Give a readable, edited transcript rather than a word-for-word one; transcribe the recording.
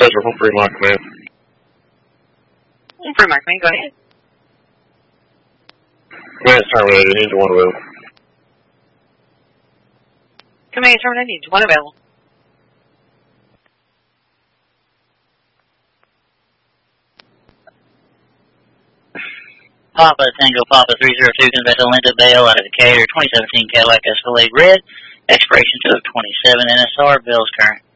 Central from Fremont Command. Fremont Command, go ahead. Command terminated, needs one available. Command terminated, needs one available. Papa Tango Papa 302 convey to Linda Bale out of Decatur, 2017 Cadillac Escalade Red, expiration 2/27 NSR, bills current.